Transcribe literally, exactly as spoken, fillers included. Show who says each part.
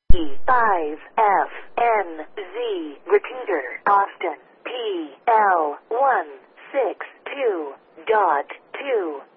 Speaker 1: E five F N Z. Repeater, Austin. P L one six two dot two.